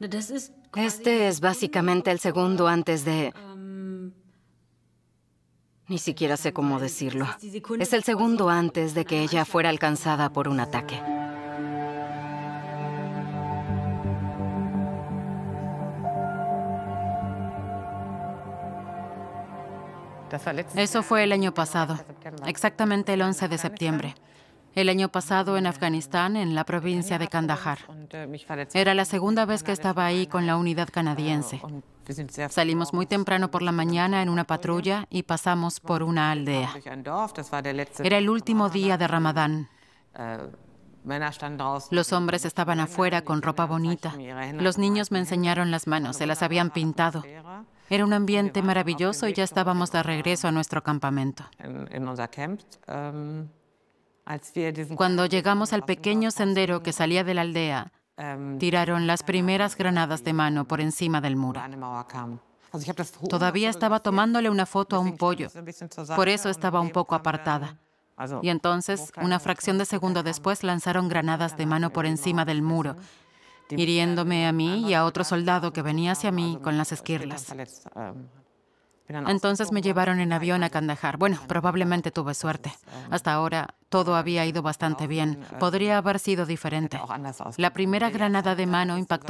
Este es básicamente el segundo antes de... Ni siquiera sé cómo decirlo. Es el segundo antes de que ella fuera alcanzada por un ataque. Eso fue el año pasado, exactamente el 11 de septiembre. El año pasado en Afganistán, en la provincia de Kandahar. Era la segunda vez que estaba ahí con la unidad canadiense. Salimos muy temprano por la mañana en una patrulla y pasamos por una aldea. Era el último día de Ramadán. Los hombres estaban afuera con ropa bonita. Los niños me enseñaron las manos, se las habían pintado. Era un ambiente maravilloso y ya estábamos de regreso a nuestro campamento. Cuando llegamos al pequeño sendero que salía de la aldea, tiraron las primeras granadas de mano por encima del muro. Todavía estaba tomándole una foto a un pollo, por eso estaba un poco apartada. Y entonces, una fracción de segundo después, lanzaron granadas de mano por encima del muro, hiriéndome a mí y a otro soldado que venía hacia mí con las esquirlas. Entonces me llevaron en avión a Kandahar. Bueno, probablemente tuve suerte. Hasta ahora todo había ido bastante bien. Podría haber sido diferente. La primera granada de mano impactó